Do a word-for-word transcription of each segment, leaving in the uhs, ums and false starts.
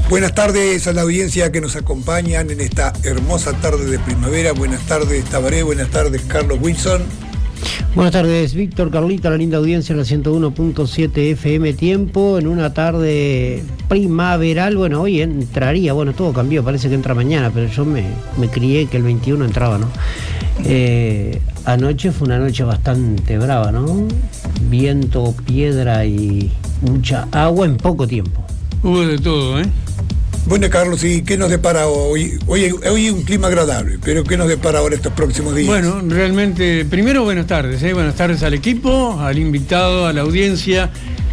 Buenas tardes a la audiencia que nos acompañan en esta hermosa tarde de primavera. Buenas tardes, Tabaré. Buenas tardes, Carlos Wilson. Buenas tardes, Víctor, Carlita, la linda audiencia en la ciento uno punto siete F M Tiempo, en una tarde primaveral. Bueno, hoy entraría, bueno, todo cambió, parece que entra mañana, pero yo me, me crié que el veintiuno entraba, ¿no? Eh, anoche fue una noche bastante brava, ¿no? Viento, piedra y mucha agua en poco tiempo. Hubo de todo, ¿eh? Bueno, Carlos, ¿y qué nos depara hoy? Hoy hoy un clima agradable, pero ¿qué nos depara ahora estos próximos días? Bueno, realmente, primero buenas tardes, ¿eh? Buenas tardes al equipo, al invitado, a la audiencia.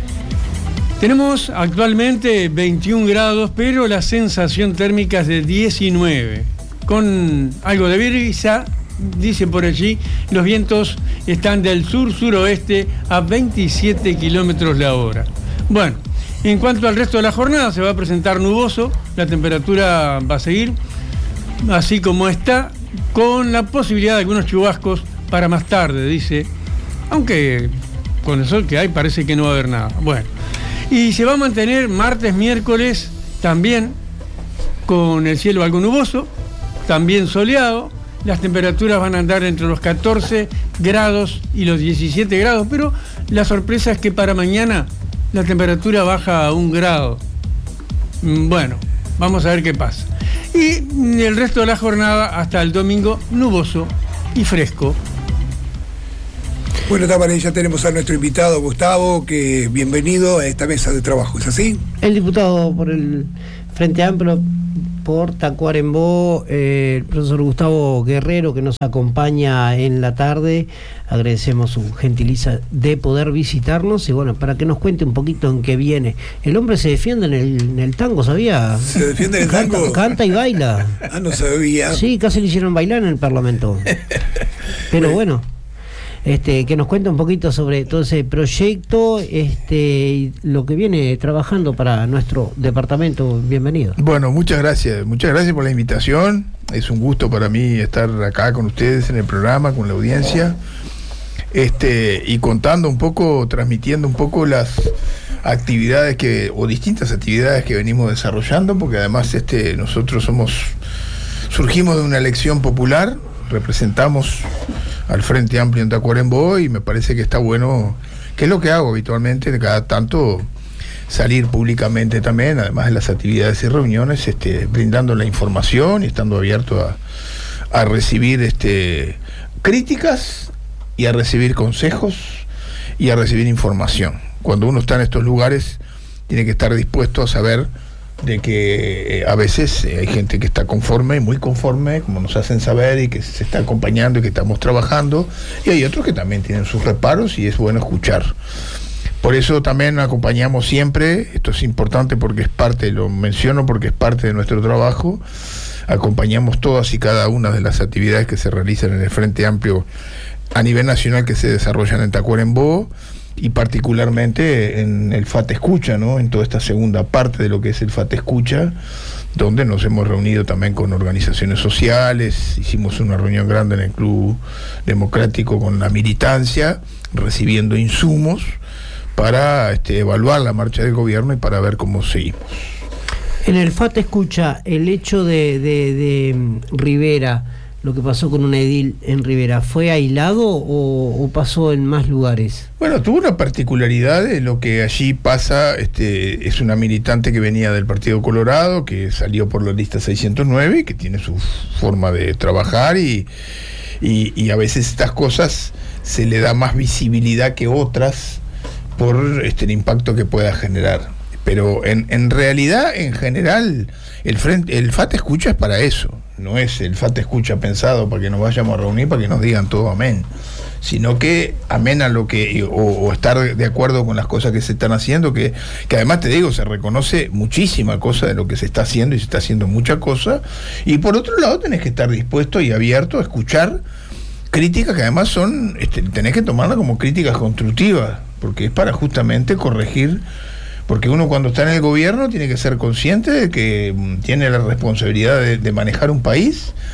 Tenemos actualmente veintiún grados, pero la sensación térmica es de diecinueve, con algo de brisa, dice por allí, los vientos están del sur-suroeste a veintisiete kilómetros la hora. Bueno, en cuanto al resto de la jornada, se va a presentar nuboso, la temperatura va a seguir así como está, con la posibilidad de algunos chubascos para más tarde, dice, aunque con el sol que hay parece que no va a haber nada. Bueno, y se va a mantener martes, miércoles también con el cielo algo nuboso, también soleado, las temperaturas van a andar entre los catorce grados y los diecisiete grados, pero la sorpresa es que para mañana la temperatura baja a un grado. Bueno, vamos a ver qué pasa. Y el resto de la jornada hasta el domingo, nuboso y fresco. Bueno, Tabaré, ya tenemos a nuestro invitado Gustavo, que bienvenido a esta mesa de trabajo, ¿es así? El diputado por el Frente Amplio por Tacuarembó, eh, el profesor Gustavo Guerrero, que nos acompaña en la tarde. Agradecemos su gentileza de poder visitarnos y bueno, para que nos cuente un poquito en qué viene. El hombre se defiende en el, en el tango, ¿sabía? ¿Se defiende en el canta, tango? Canta y baila. Ah, no sabía. Sí, casi le hicieron bailar en el Parlamento. Pero bueno, este, que nos cuente un poquito sobre todo ese proyecto, este, y lo que viene trabajando para nuestro departamento. Bienvenido. Bueno, muchas gracias, muchas gracias por la invitación. Es un gusto para mí estar acá con ustedes en el programa, con la audiencia, este, y contando un poco, transmitiendo un poco las actividades que, o distintas actividades que venimos desarrollando, porque además este, nosotros somos, surgimos de una elección popular, representamos al Frente Amplio en Tacuarembó y me parece que está bueno, que es lo que hago habitualmente, de cada tanto salir públicamente también, además de las actividades y reuniones, este, brindando la información y estando abierto a, a recibir este, críticas y a recibir consejos y a recibir información. Cuando uno está en estos lugares tiene que estar dispuesto a saber de que eh, a veces eh, hay gente que está conforme, muy conforme, como nos hacen saber, y que se está acompañando y que estamos trabajando, y hay otros que también tienen sus reparos y es bueno escuchar. Por eso también acompañamos siempre, esto es importante porque es parte, lo menciono porque es parte de nuestro trabajo, acompañamos todas y cada una de las actividades que se realizan en el Frente Amplio a nivel nacional que se desarrollan en Tacuarembó, y particularmente en el FAT Escucha, ¿no? En toda esta segunda parte de lo que es el FAT Escucha, donde nos hemos reunido también con organizaciones sociales, hicimos una reunión grande en el Club Democrático con la militancia, recibiendo insumos para este, evaluar la marcha del gobierno y para ver cómo seguimos. En el FAT Escucha, el hecho de, de, de Rivera, lo que pasó con un edil en Rivera, ¿fue aislado o, o pasó en más lugares? Bueno, tuvo una particularidad de lo que allí pasa, este, es una militante que venía del Partido Colorado, que salió por la lista seiscientos nueve, que tiene su forma de trabajar y, y, y a veces estas cosas se le da más visibilidad que otras por este, el impacto que pueda generar. Pero en, en realidad, en general, el, frente, el FAT Escucha es para eso. No es el FAT Escucha pensado para que nos vayamos a reunir, para que nos digan todo amén, sino que amén a lo que, o, o estar de acuerdo con las cosas que se están haciendo, que, que además te digo, se reconoce muchísima cosa de lo que se está haciendo y se está haciendo mucha cosa, y por otro lado tenés que estar dispuesto y abierto a escuchar críticas que además son, este, tenés que tomarlas como críticas constructivas, porque es para justamente corregir. Porque uno cuando está en el gobierno tiene que ser consciente de que tiene la responsabilidad de, de manejar un país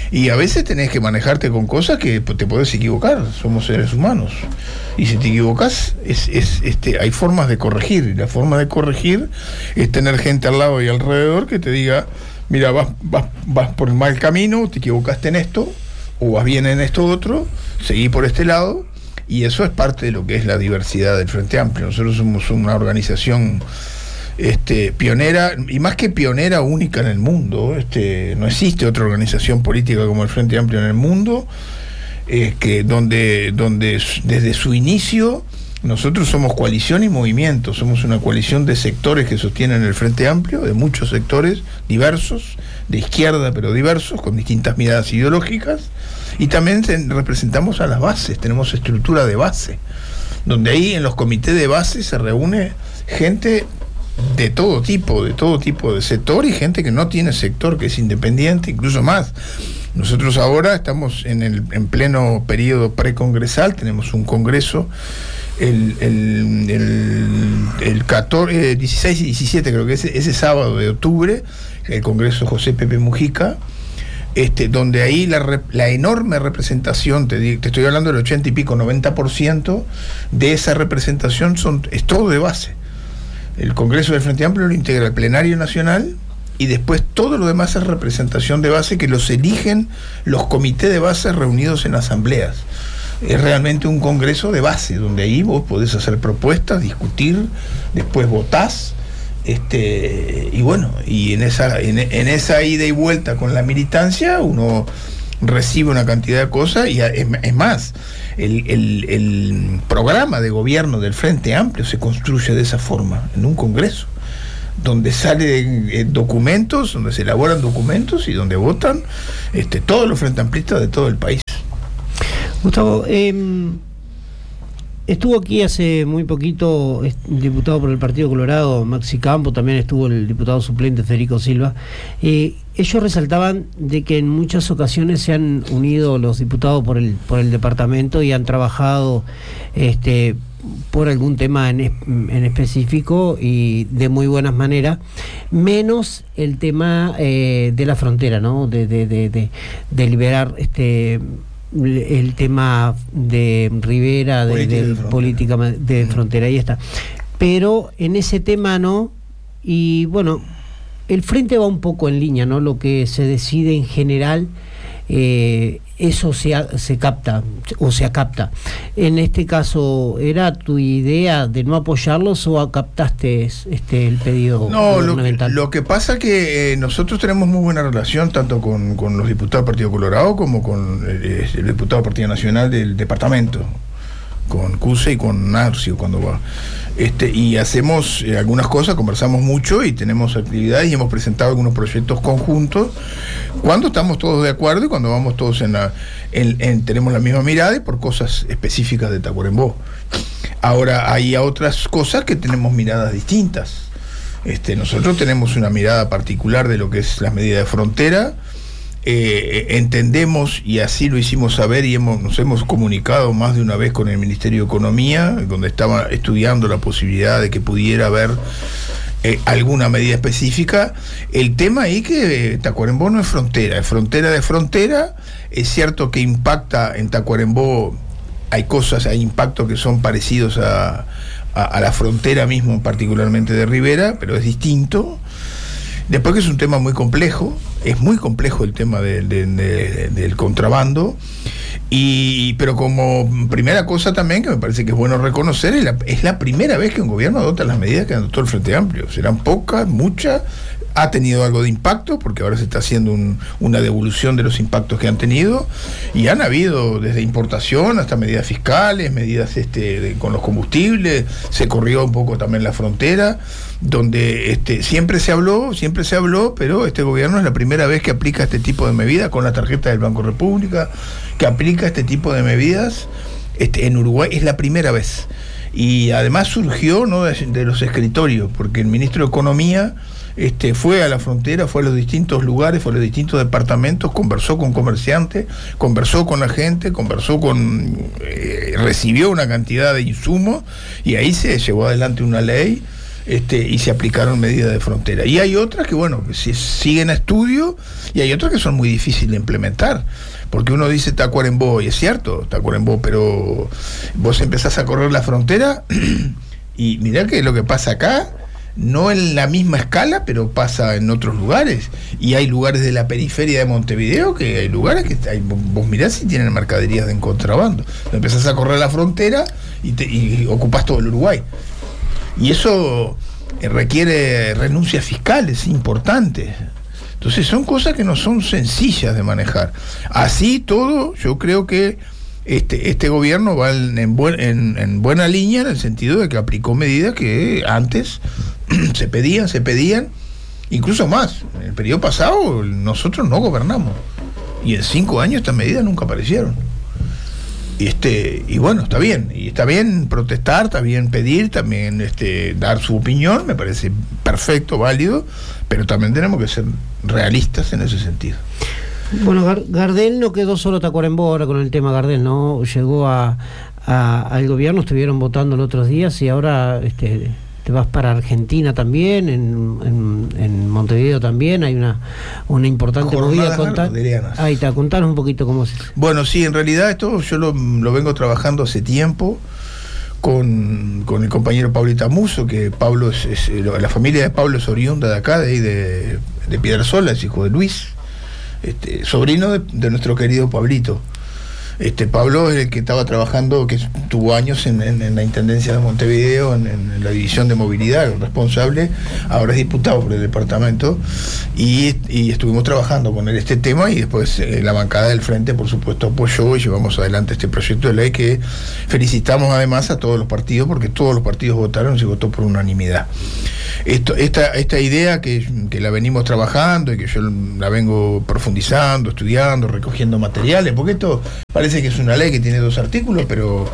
Y a veces tenés que manejarte con cosas que te podés equivocar, somos seres humanos. Y si te equivocas, es, es, este, hay formas de corregir. Y la forma de corregir es tener gente al lado y alrededor que te diga, mira, vas, vas, vas por el mal camino, te equivocaste en esto, o vas bien en esto otro, seguí por este lado. Y eso es parte de lo que es la diversidad del Frente Amplio. Nosotros somos una organización Este, pionera, y más que pionera, única en el mundo. Este, no existe otra organización política como el Frente Amplio en el mundo, eh, que donde, donde desde su inicio nosotros somos coalición y movimiento, somos una coalición de sectores que sostienen el Frente Amplio, de muchos sectores diversos, de izquierda pero diversos, con distintas miradas ideológicas, y también representamos a las bases, tenemos estructura de base, donde ahí en los comités de base se reúne gente de todo tipo, de todo tipo de sector, y gente que no tiene sector, que es independiente, incluso más. Nosotros ahora estamos en el en pleno periodo precongresal, tenemos un congreso el, el, el, el catorce, dieciséis y diecisiete, creo que ese, ese sábado de octubre, el congreso José Pepe Mujica, este, donde ahí la, la enorme representación, te, te estoy hablando del ochenta y pico, noventa por ciento de esa representación son, es todo de base. El Congreso del Frente Amplio lo integra el Plenario Nacional, y después todo lo demás es representación de base que los eligen los comités de base reunidos en asambleas. Es realmente un congreso de base, donde ahí vos podés hacer propuestas, discutir, después votás, este, y bueno, y en esa, en, en esa ida y vuelta con la militancia uno recibe una cantidad de cosas, y es, es más, el, el, el programa de gobierno del Frente Amplio se construye de esa forma, en un congreso, donde salen eh, documentos, donde se elaboran documentos y donde votan este, todos los frente amplistas de todo el país. Gustavo, eh, estuvo aquí hace muy poquito el diputado por el Partido Colorado, Maxi Campo, también estuvo el diputado suplente Federico Silva. Eh, ellos resaltaban de que en muchas ocasiones se han unido los diputados por el por el departamento y han trabajado este por algún tema en, en específico y de muy buenas maneras, menos el tema eh, de la frontera, ¿no? De, de, de, de, de liberar este el tema de Rivera, de, política, de, de política de frontera, ahí está. Pero en ese tema no, y bueno, el Frente va un poco en línea, ¿no? Lo que se decide en general, eh, eso se, se capta, o se capta. En este caso, ¿era tu idea de no apoyarlos o captaste este el pedido no, gubernamental? Lo, lo que pasa que eh, nosotros tenemos muy buena relación tanto con, con los diputados del Partido Colorado como con eh, el diputado del Partido Nacional del departamento, con Cuse y con Narcio cuando va. Este, y hacemos eh, algunas cosas, conversamos mucho y tenemos actividades y hemos presentado algunos proyectos conjuntos cuando estamos todos de acuerdo y cuando vamos todos en la en, en, tenemos la misma mirada y por cosas específicas de Tacuarembó. Ahora hay otras cosas que tenemos miradas distintas. Este, nosotros tenemos una mirada particular de lo que es las medidas de frontera. Eh, entendemos, y así lo hicimos saber y hemos, nos hemos comunicado más de una vez con el Ministerio de Economía, donde estaba estudiando la posibilidad de que pudiera haber eh, alguna medida específica. El tema ahí que eh, Tacuarembó no es frontera, es frontera de frontera. Es cierto que impacta en Tacuarembó, hay cosas, hay impactos que son parecidos a, a, a la frontera mismo, particularmente de Rivera, pero es distinto. Después que es un tema muy complejo, es muy complejo el tema de, de, de, del contrabando, y pero como primera cosa también, que me parece que es bueno reconocer, es la, es la primera vez que un gobierno adopta las medidas que adoptó el Frente Amplio. Serán pocas, muchas, ha tenido algo de impacto, porque ahora se está haciendo un, una devolución de los impactos que han tenido, y han habido desde importación hasta medidas fiscales, medidas este, de, con los combustibles, se corrió un poco también la frontera, donde este, siempre se habló, siempre se habló, pero este gobierno es la primera vez que aplica este tipo de medidas con la tarjeta del Banco República, que aplica este tipo de medidas este, en Uruguay, es la primera vez. Y además surgió, ¿no?, de, de los escritorios, porque el ministro de Economía este, fue a la frontera, fue a los distintos lugares, fue a los distintos departamentos, conversó con comerciantes, conversó con la gente, conversó con, eh, recibió una cantidad de insumos, y ahí se llevó adelante una ley este, y se aplicaron medidas de frontera. Y hay otras que, bueno, que si, siguen a estudio, y hay otras que son muy difíciles de implementar. Porque uno dice Tacuarembó, y es cierto, Tacuarembó, pero vos empezás a correr la frontera y mirá que lo que pasa acá, no en la misma escala, pero pasa en otros lugares. Y hay lugares de la periferia de Montevideo que hay lugares que hay, vos mirás si tienen mercaderías de contrabando. Empezás a correr la frontera y, te, y ocupás todo el Uruguay. Y eso requiere renuncias fiscales importantes. Entonces son cosas que no son sencillas de manejar. Así todo, yo creo que este, este gobierno va en, en, buen, en, en buena línea, en el sentido de que aplicó medidas que antes se pedían, se pedían, incluso más. En el periodo pasado nosotros no gobernamos. Y en cinco años estas medidas nunca aparecieron. Y, este, y bueno, está bien. Y está bien protestar, está bien pedir, también este, dar su opinión, me parece perfecto, válido, pero también tenemos que ser realistas en ese sentido. Bueno, Gardel no quedó solo Tacuarembó ahora con el tema Gardel, ¿no? Llegó a, a, al gobierno, estuvieron votando los otros días y ahora este, te vas para Argentina también, en, en, en Montevideo también, hay una, una importante movida. Contar, ahí está, contanos un poquito cómo es. Bueno, sí, en realidad esto yo lo, lo vengo trabajando hace tiempo con, con el compañero Pablo Itamuso, que Pablo es, es, la familia de Pablo es oriunda de acá, de ahí de, de Piedrasola, es hijo de Luis, este, sobrino de, de nuestro querido Pablito. Este, Pablo es el que estaba trabajando, que tuvo años en, en, en la Intendencia de Montevideo, en, en la División de Movilidad, el responsable, ahora es diputado por el departamento, y, y estuvimos trabajando con él este tema, y después eh, la bancada del Frente, por supuesto, apoyó y llevamos adelante este proyecto de ley que felicitamos además a todos los partidos, porque todos los partidos votaron y se votó por unanimidad. Esto, esta, esta idea que, que la venimos trabajando y que yo la vengo profundizando, estudiando, recogiendo materiales, porque esto parece que es una ley que tiene dos artículos, pero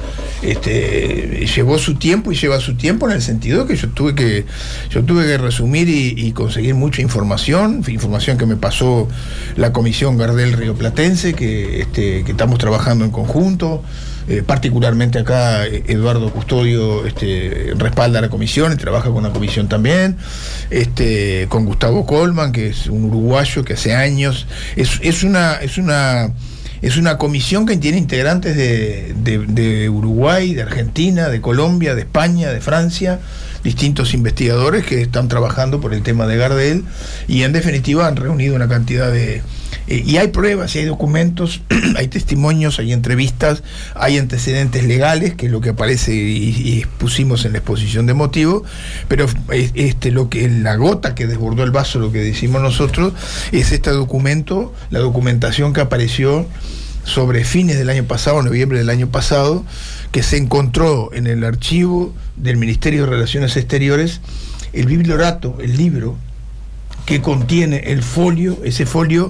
este, llevó su tiempo y lleva su tiempo en el sentido que yo tuve que yo tuve que resumir y, y conseguir mucha información, información que me pasó la Comisión Gardel Rioplatense, que, este, que estamos trabajando en conjunto. Eh, particularmente acá Eduardo Custodio este, respalda a la comisión y trabaja con la comisión también, este, con Gustavo Colman, que es un uruguayo que hace años es, es una es una es una comisión que tiene integrantes de, de, de Uruguay, de Argentina, de Colombia, de España, de Francia, distintos investigadores que están trabajando por el tema de Gardel, y en definitiva han reunido una cantidad de Eh, y hay pruebas, y hay documentos, hay testimonios, hay entrevistas, hay antecedentes legales, que es lo que aparece y, y pusimos en la exposición de motivos, pero este, lo que la gota que desbordó el vaso, lo que decimos nosotros, es este documento, la documentación que apareció sobre fines del año pasado, noviembre del año pasado, que se encontró en el archivo del Ministerio de Relaciones Exteriores, el bibliorato, el libro, que contiene el folio, ese folio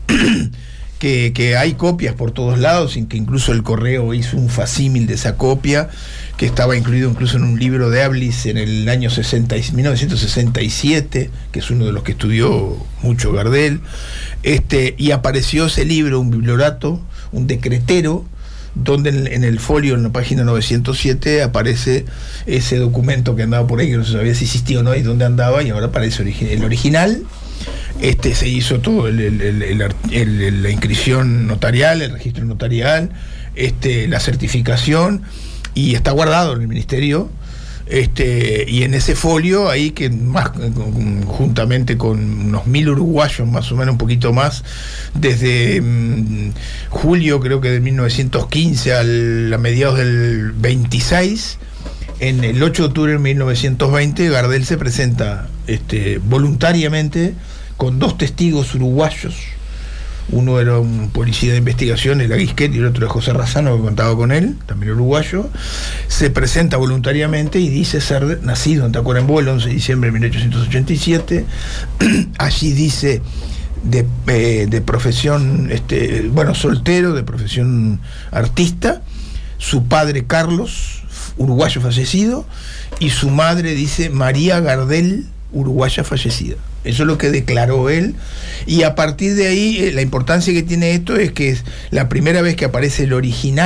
que, que hay copias por todos lados, sin que incluso el correo hizo un facímil de esa copia, que estaba incluido incluso en un libro de Ablis en el año mil novecientos sesenta y siete, que es uno de los que estudió mucho Gardel, este, y apareció ese libro, un bibliorato, un decretero, donde en, en el folio, en la página novecientos siete, aparece ese documento que andaba por ahí, que no se sabía si existía o no y dónde andaba, y ahora aparece origi- el original. Este se hizo todo el, el, el, el, el, la inscripción notarial, el registro notarial, este, la certificación, y está guardado en el ministerio. Este, y en ese folio ahí, que más juntamente con unos mil uruguayos, más o menos, un poquito más, desde mmm, julio creo que de mil novecientos quince al, a mediados del veintiséis, en el ocho de octubre de mil novecientos veinte Gardel se presenta este, voluntariamente con dos testigos uruguayos. Uno era un policía de investigación, el Aguisquet, y el otro era José Razano, que contaba con él, también uruguayo. Se presenta voluntariamente y dice ser nacido en Tacuarembó el once de diciembre de mil ochocientos ochenta y siete. Allí dice de, eh, de profesión, este, bueno, soltero, de profesión artista. Su padre Carlos, uruguayo fallecido, y su madre dice María Gardel, uruguaya fallecida. Eso es lo que declaró él, y a partir de ahí, eh, la importancia que tiene esto es que es la primera vez que aparece el original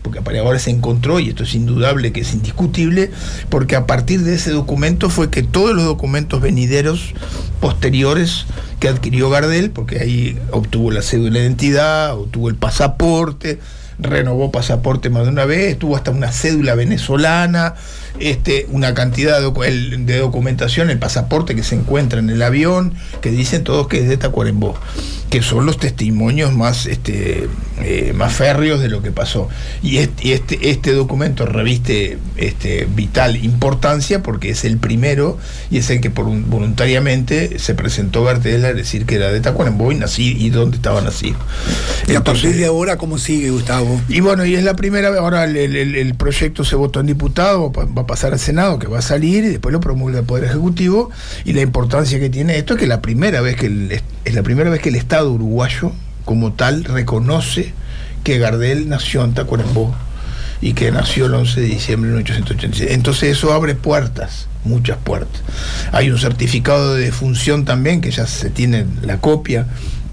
porque ahora se encontró, y esto es indudable, que es indiscutible, porque a partir de ese documento fue que todos los documentos venideros posteriores que adquirió Gardel, porque ahí obtuvo la cédula de identidad, obtuvo el pasaporte, renovó pasaporte más de una vez, tuvo hasta una cédula venezolana, este, una cantidad de, docu de documentación, el pasaporte que se encuentra en el avión, que dicen todos que es de Tacuarembó, que son los testimonios más, este, eh, más férreos de lo que pasó. Y este, y este, este documento reviste este, vital importancia porque es el primero y es el que por un, voluntariamente se presentó Gardel a decir que era de Tacuarembó y nací y dónde estaba nacido. Y a partir de ahora, ¿cómo sigue, Gustavo? Y bueno, y es la primera vez, ahora el, el, el proyecto se votó en diputado, va a pasar al Senado, que va a salir, y después lo promulga el Poder Ejecutivo, y la importancia que tiene esto es que la primera vez que el, es la primera vez que el Estado uruguayo, como tal, reconoce que Gardel nació en Tacuarembó, y que nació el once de diciembre de mil ochocientos ochenta y siete. Entonces eso abre puertas, muchas puertas. Hay un certificado de defunción también, que ya se tiene la copia.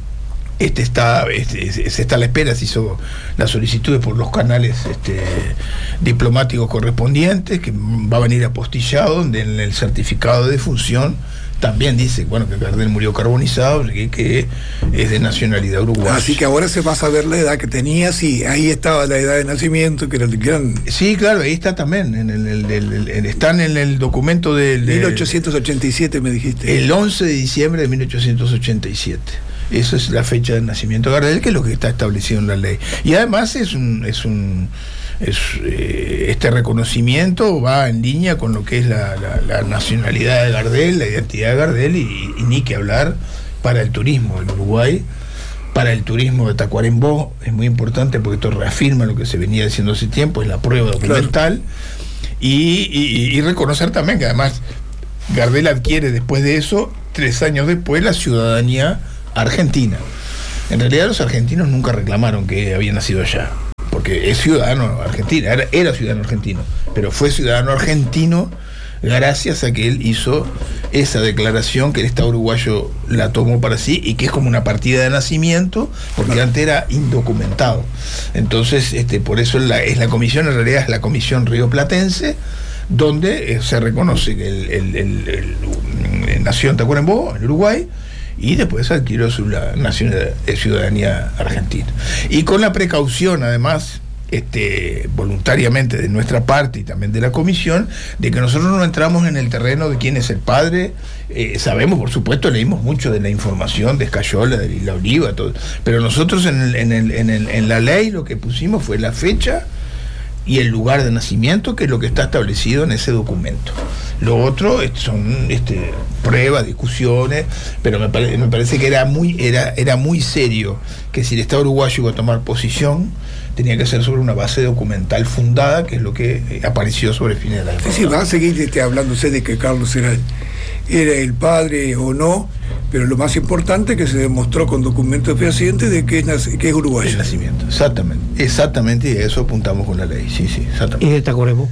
Este está, este, se está a la espera, se hizo la solicitud por los canales este, diplomáticos correspondientes, que va a venir apostillado, donde en el certificado de defunción también dice, bueno, que Gardel murió carbonizado, que, que es de nacionalidad uruguaya. Así que ahora se va a saber la edad que tenía, sí, ahí estaba la edad de nacimiento, que era el gran... Sí, claro, ahí está también, en el, el, el, el, el, están en el documento del... mil ochocientos ochenta y siete me dijiste. El once de diciembre de mil ochocientos ochenta y siete. Esa es la fecha de nacimiento de Gardel, que es lo que está establecido en la ley. Y además es un, es un es, eh, este reconocimiento va en línea con lo que es la, la, la nacionalidad de Gardel, la identidad de Gardel, y, y ni que hablar para el turismo del Uruguay, para el turismo de Tacuarembó. Es muy importante porque esto reafirma lo que se venía diciendo hace tiempo, es la prueba documental. Claro. y, y, y reconocer también que además Gardel adquiere después de eso, tres años después, la ciudadanía argentina. En realidad los argentinos nunca reclamaron que había nacido allá, porque es ciudadano argentino, era, era ciudadano argentino, pero fue ciudadano argentino gracias a que él hizo esa declaración, que el Estado uruguayo la tomó para sí y que es como una partida de nacimiento, porque antes era indocumentado. Entonces, este, por eso la, es la comisión, en realidad es la comisión rioplatense, donde eh, se reconoce que él, él, él, él, él nació en Tacuarembó, en Uruguay, y después adquirió su la nacionalidad de ciudadanía argentina. Y con la precaución, además, este, voluntariamente de nuestra parte y también de la comisión, de que nosotros no entramos en el terreno de quién es el padre. Eh, sabemos, por supuesto, leímos mucho de la información de Escayola, de la Oliva, todo, pero nosotros en, el, en, el, en, el, en la ley lo que pusimos fue la fecha y el lugar de nacimiento, que es lo que está establecido en ese documento. Lo otro son este, pruebas, discusiones, pero me, pare, me parece que era muy, era, era muy serio que si el Estado uruguayo iba a tomar posición, tenía que ser sobre una base documental fundada, que es lo que eh, apareció sobre el final de la Sí, sí, va a seguir este, hablándose de que Carlos era, era el padre o no, pero lo más importante es que se demostró con documentos fehacientes de que es, que es uruguayo. El nacimiento, exactamente, exactamente, y a eso apuntamos con la ley, sí, sí, exactamente. Y de Tacuarembó.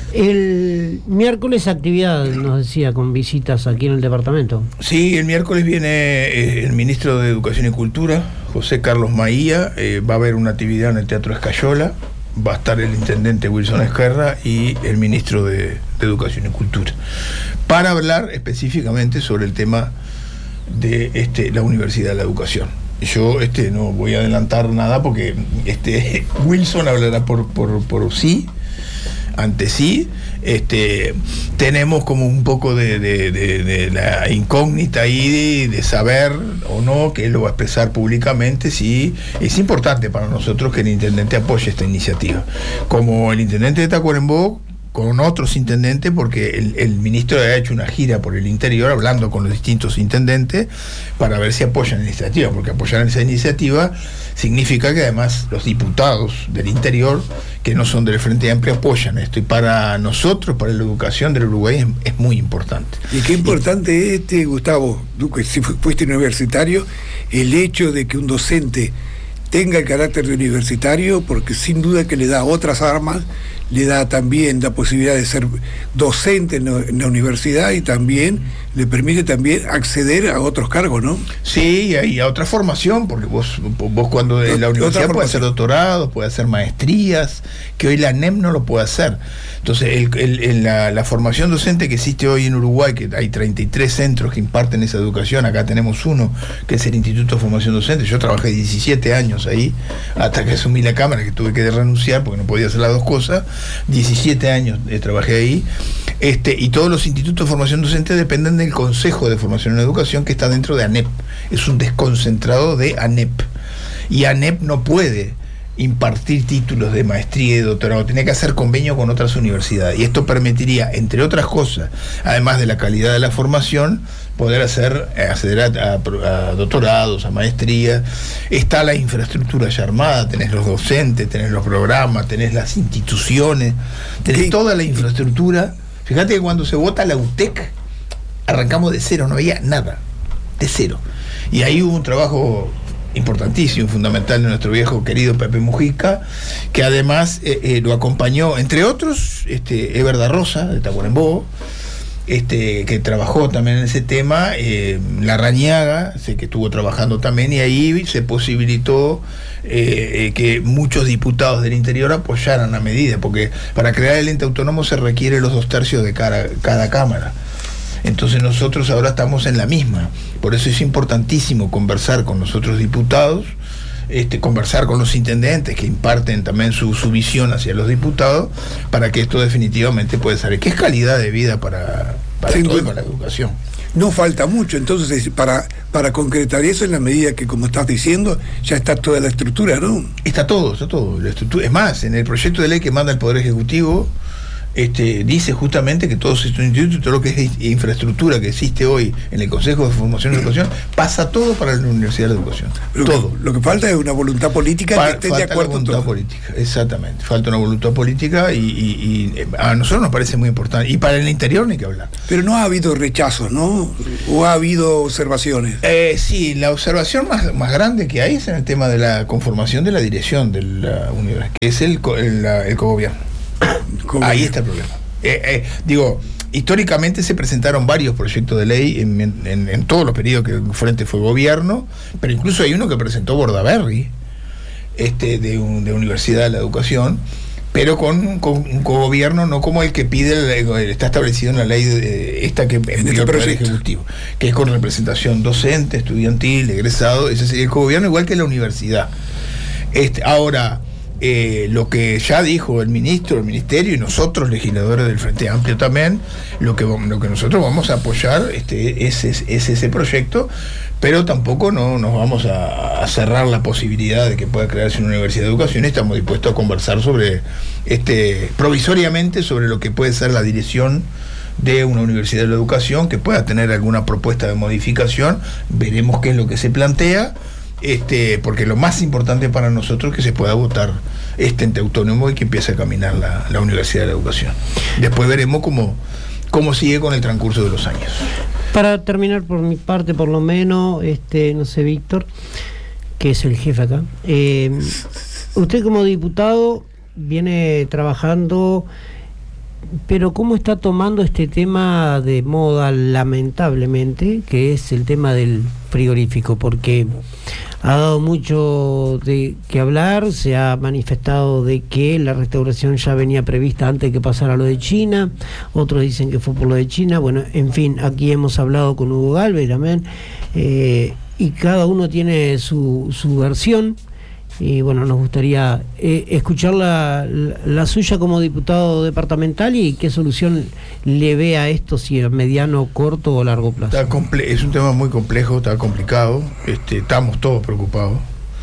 El miércoles actividad, nos decía, con visitas aquí en el departamento. Sí, el miércoles viene eh, el ministro de Educación y Cultura, José Carlos Maía, eh, va a haber una actividad en el Teatro Escayola, va a estar el intendente Wilson Esquerra y el ministro de, de Educación y Cultura, para hablar específicamente sobre el tema de este, la Universidad de la Educación. Yo este, no voy a adelantar nada porque este, Wilson hablará por, por, por sí, ante sí. Este, tenemos como un poco de, de, de, de la incógnita ahí de, de saber o no, que él lo va a expresar públicamente. Sí, es importante para nosotros que el intendente apoye esta iniciativa, como el intendente de Tacuarembó con otros intendentes, porque el, el ministro ha hecho una gira por el interior hablando con los distintos intendentes para ver si apoyan la iniciativa, porque apoyar esa iniciativa significa que además los diputados del interior, que no son del Frente Amplio, apoyan esto, y para nosotros, para la educación del Uruguay, es, es muy importante. Y qué importante y, es, este, Gustavo, Duque, si fuiste universitario, el hecho de que un docente tenga el carácter de universitario, porque sin duda que le da otras armas, le da también la posibilidad de ser docente en la, en la universidad y también le permite también acceder a otros cargos, ¿no? Sí, y a otra formación, porque vos, vos cuando en la universidad puedes hacer doctorados, puedes hacer maestrías, que hoy la N E M no lo puede hacer. Entonces, el, el, el, la, la formación docente que existe hoy en Uruguay, que hay treinta y tres centros que imparten esa educación, acá tenemos uno, que es el Instituto de Formación Docente. Yo trabajé diecisiete años ahí, hasta que asumí la Cámara, que tuve que renunciar porque no podía hacer las dos cosas. diecisiete años eh, trabajé ahí. Este, y todos los institutos de formación docente dependen del Consejo de Formación en Educación, que está dentro de A N E P. Es un desconcentrado de A N E P. Y A N E P no puede impartir títulos de maestría y de doctorado, tiene que hacer convenio con otras universidades. Y esto permitiría, entre otras cosas, además de la calidad de la formación, poder hacer acceder a, a, a doctorados, a maestrías. Está la infraestructura ya armada, tenés los docentes, tenés los programas, tenés las instituciones, tenés ¿Qué? toda la infraestructura. Fíjate que cuando se vota la U T E C, arrancamos de cero, no había nada, de cero. Y ahí hubo un trabajo importantísimo, fundamental de nuestro viejo querido Pepe Mujica, que además eh, eh, lo acompañó, entre otros, este, Eber da Rosa, de Tacuarembó, este, que trabajó también en ese tema, eh, Larrañaga, sé que estuvo trabajando también, y ahí se posibilitó eh, eh, que muchos diputados del interior apoyaran la medida, porque para crear el ente autónomo se requiere los dos tercios de cada, cada cámara. Entonces nosotros ahora estamos en la misma. Por eso es importantísimo conversar con los otros diputados, este, conversar con los intendentes que imparten también su, su visión hacia los diputados, para que esto definitivamente pueda ser. ¿Qué es calidad de vida para, para, todo, para la educación? No falta mucho, entonces para, para concretar eso en la medida que, como estás diciendo, ya está toda la estructura, ¿no? Está todo, está todo. La estructura, es más, en el proyecto de ley que manda el Poder Ejecutivo, Este, dice justamente que todos estos institutos, todo lo que es infraestructura que existe hoy en el Consejo de Formación y Educación, pasa todo para la Universidad de Educación. Lo todo. Que, lo que falta es una voluntad política pa, que esté de acuerdo. Voluntad todo. política, exactamente. Falta una voluntad política y, y, y a nosotros nos parece muy importante. Y para el interior ni que hablar. Pero no ha habido rechazos, ¿no? ¿O ha habido observaciones? Eh, sí, la observación más, más grande que hay es en el tema de la conformación de la dirección de la universidad, que es el, el, el cogobierno. Ahí está el problema. Eh, eh, digo, históricamente se presentaron varios proyectos de ley en, en, en todos los periodos que el Frente fue gobierno, pero incluso hay uno que presentó Bordaberry, este, de, un, de Universidad de la Educación, pero con, con un cogobierno no como el que pide, el, está establecido en la ley de, esta que envió el Poder Ejecutivo, que es con representación docente, estudiantil, egresado. Ese sería el cogobierno, igual que la universidad. Este, ahora, Eh, lo que ya dijo el ministro, el ministerio y nosotros, legisladores del Frente Amplio también, lo que, lo que nosotros vamos a apoyar este, es, es, es ese proyecto, pero tampoco no nos vamos a, a cerrar la posibilidad de que pueda crearse una universidad de educación. Estamos dispuestos a conversar sobre, este, provisoriamente, sobre lo que puede ser la dirección de una universidad de la educación, que pueda tener alguna propuesta de modificación. Veremos qué es lo que se plantea. Este, porque lo más importante para nosotros es que se pueda votar este ente autónomo y que empiece a caminar la, la Universidad de la Educación. Después veremos cómo, cómo sigue con el transcurso de los años. Para terminar por mi parte, por lo menos, este, no sé, Víctor, que es el jefe acá, eh, usted como diputado viene trabajando, pero ¿cómo está tomando este tema de moda, lamentablemente, que es el tema del frigorífico? Porque ha dado mucho de que hablar, se ha manifestado de que la restauración ya venía prevista antes de que pasara lo de China, otros dicen que fue por lo de China. Bueno, en fin, aquí hemos hablado con Hugo Galvez también, eh, y cada uno tiene su, su versión. Y bueno, nos gustaría eh, escuchar la, la, la suya como diputado departamental y qué solución le ve a esto, si a mediano, corto o largo plazo. Está comple- es un tema muy complejo, está complicado, este, estamos todos preocupados.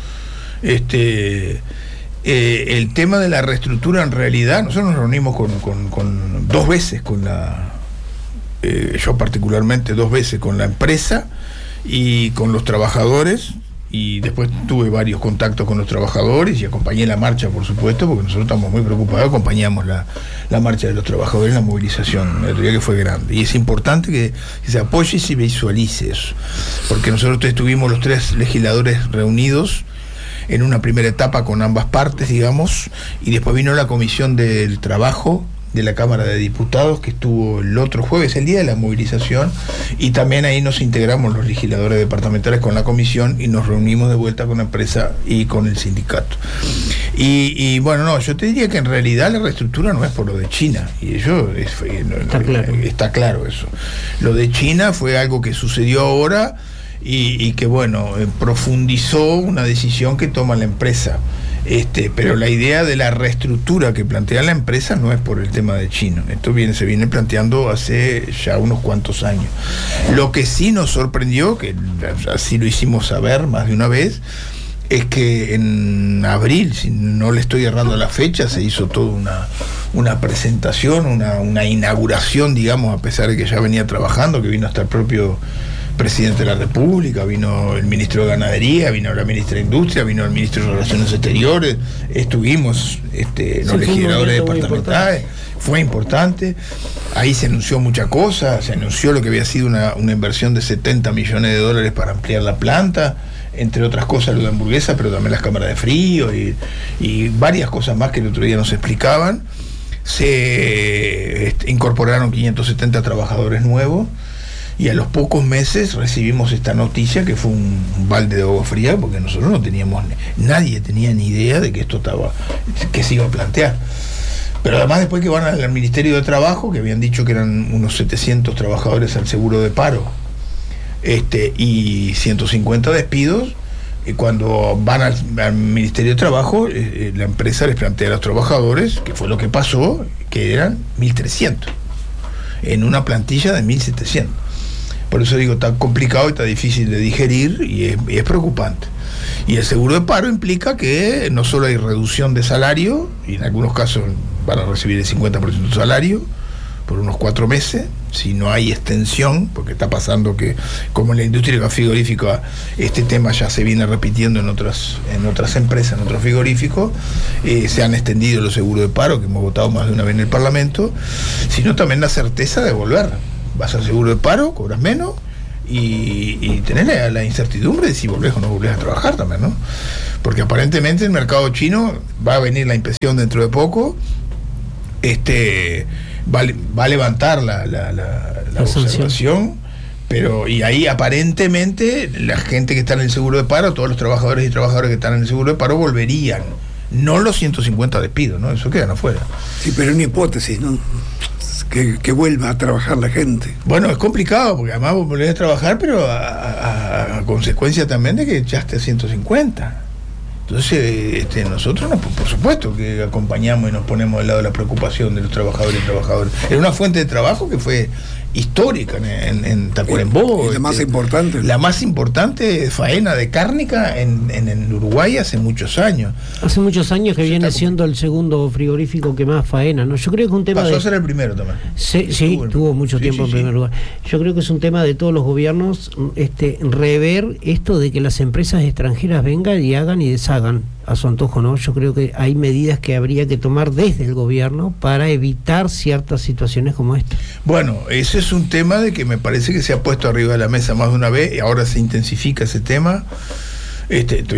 Este, eh, el tema de la reestructura, en realidad, nosotros nos reunimos con, con, con dos veces con la, eh, yo particularmente dos veces con la empresa y con los trabajadores. Y después tuve varios contactos con los trabajadores y acompañé la marcha, por supuesto, porque nosotros estamos muy preocupados, acompañamos la, la marcha de los trabajadores, la movilización, el día que fue grande. Y es importante que, que se apoye y se visualice eso, porque nosotros estuvimos los tres legisladores reunidos en una primera etapa con ambas partes, digamos, y después vino la Comisión del Trabajo de la Cámara de Diputados, que estuvo el otro jueves, el día de la movilización, y también ahí nos integramos los legisladores departamentales con la comisión y nos reunimos de vuelta con la empresa y con el sindicato. Y, y bueno, no, yo te diría que en realidad la reestructura no es por lo de China, y eso es, está, no, claro. está claro eso. Lo de China fue algo que sucedió ahora y, y que, bueno, profundizó una decisión que toma la empresa. Este, pero la idea de la reestructura que plantea la empresa no es por el tema de China. Esto viene, se viene planteando hace ya unos cuantos años. Lo que sí nos sorprendió, que así lo hicimos saber más de una vez, es que en abril, si no le estoy errando la fecha, se hizo toda una, una presentación, una, una inauguración, digamos, a pesar de que ya venía trabajando, que vino hasta el propio presidente de la República, vino el ministro de Ganadería, vino la ministra de Industria, vino el ministro de Relaciones Exteriores, estuvimos este, los sí, legisladores departamentales, fue importante, ahí se anunció mucha cosa, se anunció lo que había sido una, una inversión de setenta millones de dólares para ampliar la planta, entre otras cosas lo de hamburguesa, pero también las cámaras de frío y, y varias cosas más que el otro día nos explicaban. Se este, incorporaron quinientos setenta trabajadores nuevos. Y a los pocos meses recibimos esta noticia que fue un, un balde de agua fría, porque nosotros no teníamos, nadie tenía ni idea de que esto estaba, que se iba a plantear. Pero además después que van al Ministerio de Trabajo, que habían dicho que eran unos setecientos trabajadores al seguro de paro, este, y ciento cincuenta despidos, y cuando van al, al Ministerio de Trabajo, eh, la empresa les plantea a los trabajadores, que fue lo que pasó, que eran mil trescientos, en una plantilla de mil setecientos. Por eso digo, está complicado y está difícil de digerir y es, y es preocupante. Y el seguro de paro implica que no solo hay reducción de salario, y en algunos casos van a recibir el cincuenta por ciento de salario por unos cuatro meses, si no hay extensión, porque está pasando que, como en la industria frigorífica, este tema ya se viene repitiendo en otras, en otras empresas, en otros frigoríficos, eh, se han extendido los seguros de paro, que hemos votado más de una vez en el Parlamento, sino también la certeza de volver. Vas al seguro de paro, cobras menos y, y tenés la, la incertidumbre de si volvés o no volvés a trabajar también, ¿no? Porque aparentemente el mercado chino va a venir la inspección dentro de poco, este va, va a levantar la, la, la, la observación, pero y ahí aparentemente la gente que está en el seguro de paro, todos los trabajadores y trabajadoras que están en el seguro de paro volverían, no los ciento cincuenta despidos, ¿no? Eso quedan afuera. Sí, pero una hipótesis, ¿no? Que, que vuelva a trabajar la gente. Bueno, es complicado, porque además vos volvés a trabajar, pero a, a, a consecuencia también de que ya esté a ciento cincuenta. Entonces, este, nosotros, no, por supuesto, que acompañamos y nos ponemos del lado de la preocupación de los trabajadores y trabajadoras. Era una fuente de trabajo que fue histórica en, en, en Tacuarembó. Y la más este, importante. La más importante faena de cárnica en, en, en Uruguay hace muchos años. Hace muchos años que Se viene siendo el segundo frigorífico que más faena, ¿no? Yo creo que es un tema. Pasó de... a ser el primero también. Sí, sí tuvo mucho sí, tiempo sí, en primer sí. lugar. Yo creo que es un tema de todos los gobiernos, este, rever esto de que las empresas extranjeras vengan y hagan y deshagan a su antojo, ¿no? Yo creo que hay medidas que habría que tomar desde el gobierno para evitar ciertas situaciones como esta. Bueno, ese es un tema de que me parece que se ha puesto arriba de la mesa más de una vez y ahora se intensifica ese tema. Este, estoy,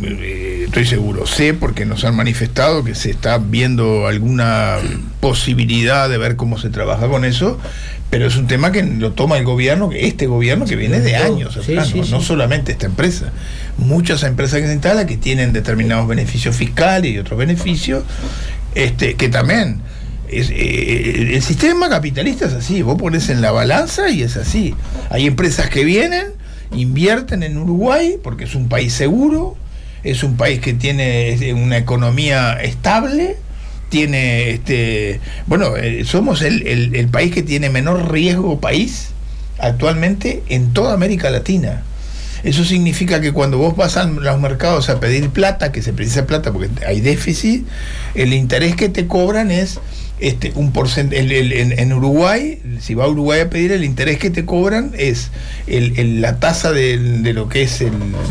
estoy seguro, sé porque nos han manifestado que se está viendo alguna posibilidad de ver cómo se trabaja con eso, pero es un tema que lo toma el gobierno, este gobierno que viene de años atrás, sí, sí, no, no solamente esta empresa. Muchas empresas que se instalan que tienen determinados beneficios fiscales y otros beneficios, este, que también es, eh, el sistema capitalista es así, vos pones en la balanza y es así. Hay empresas que vienen, invierten en Uruguay porque es un país seguro, es un país que tiene una economía estable, tiene este bueno eh, somos el, el, el país que tiene menor riesgo país actualmente en toda América Latina. Eso significa que cuando vos vas a los mercados a pedir plata, que se precisa plata porque hay déficit, el interés que te cobran es este un porcentaje. En, en Uruguay, si va a Uruguay a pedir, el interés que te cobran es el, el, la tasa de, de lo que es el,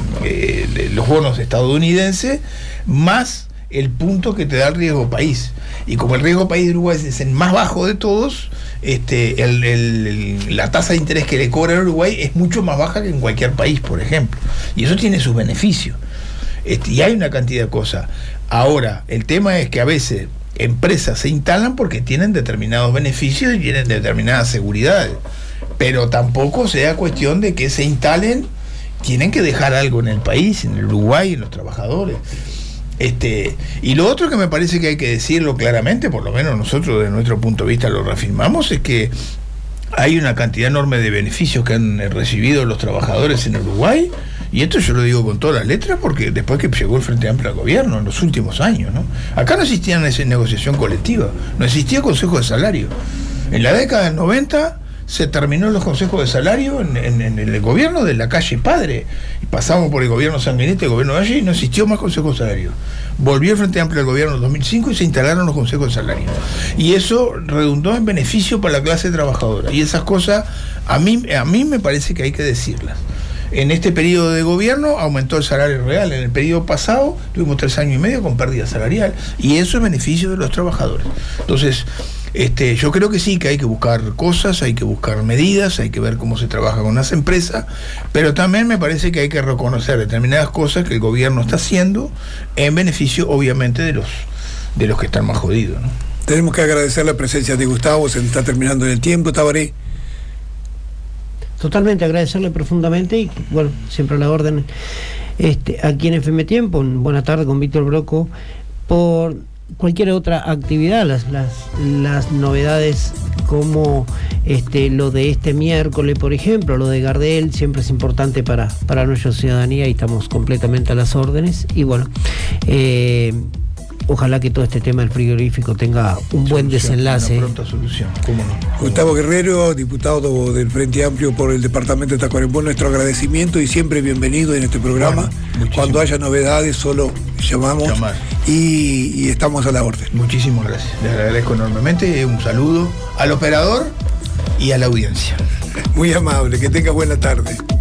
eh, los bonos estadounidenses más el punto que te da el riesgo país. Y como el riesgo país de Uruguay es el más bajo de todos, este, el, el, el, la tasa de interés que le cobra a Uruguay es mucho más baja que en cualquier país, por ejemplo. Y eso tiene sus beneficios. Este, y hay una cantidad de cosas. Ahora, el tema es que a veces empresas se instalan porque tienen determinados beneficios y tienen determinadas seguridades, pero tampoco sea cuestión de que se instalen, tienen que dejar algo en el país, en el Uruguay, en los trabajadores. Este, y lo otro que me parece que hay que decirlo claramente, por lo menos nosotros de nuestro punto de vista lo reafirmamos, es que hay una cantidad enorme de beneficios que han recibido los trabajadores en Uruguay, y esto yo lo digo con todas las letras porque después que llegó el Frente Amplio al gobierno en los últimos años, ¿no? Acá no existía esa negociación colectiva, no existía consejo de salario. En la década del noventa se terminó los consejos de salario en, en, en el gobierno de la calle Padre, y pasamos por el gobierno Sanguinetti, el gobierno de allí, y no existió más consejo de salario. Volvió el Frente Amplio al gobierno en dos mil cinco y se instalaron los consejos de salario, y eso redundó en beneficio para la clase trabajadora, y esas cosas a mí, a mí me parece que hay que decirlas. En este periodo de gobierno aumentó el salario real. En el periodo pasado tuvimos tres años y medio con pérdida salarial, y eso es beneficio de los trabajadores. Entonces, este, yo creo que sí, que hay que buscar cosas, hay que buscar medidas, hay que ver cómo se trabaja con las empresas, pero también me parece que hay que reconocer determinadas cosas que el gobierno está haciendo en beneficio, obviamente, de los, de los que están más jodidos, ¿no? Tenemos que agradecer la presencia de Gustavo, se nos está terminando el tiempo, Tabaré. Totalmente, agradecerle profundamente y, bueno, siempre a la orden este, aquí en F M Tiempo, en Buena Tarde con Víctor Broco, por cualquier otra actividad, las, las, las novedades como este, lo de este miércoles, por ejemplo, lo de Gardel, siempre es importante para, para nuestra ciudadanía y estamos completamente a las órdenes. Y bueno, eh, ojalá que todo este tema del frigorífico tenga un buen desenlace. Una pronta solución, ¿cómo no? Gustavo Guerrero, diputado del Frente Amplio por el departamento de Tacuarembó, nuestro agradecimiento y siempre bienvenido en este programa. Bueno, cuando haya novedades, solo llamamos y, y estamos a la orden. Muchísimas gracias. Les agradezco enormemente. Un saludo al operador y a la audiencia. Muy amable, que tenga buena tarde.